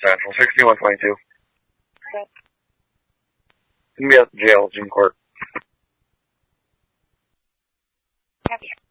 Central, 6122. Okay. You can be at the jail, June Court. Copy.